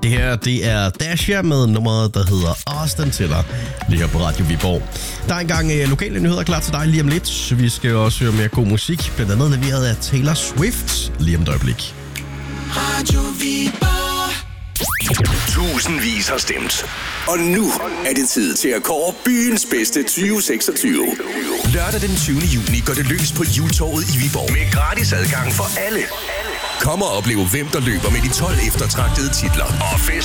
Det her, det er Dasha med nummeret, der hedder Austin til dig, lige her på Radio Viborg. Der er engang lokale nyheder klar til dig lige om lidt. Vi skal også høre mere god musik, blandt andet leveret af Taylor Swift lige om et øjeblik. Radio Viborg. Tusindvis har stemt. Og nu er det tid til at kåre byens bedste 2026. Lørdag den 20. juni går det løs på Hjultorvet i Viborg med gratis adgang for alle. Kom og oplev, hvem der løber med de 12 eftertragtede titler. Og fest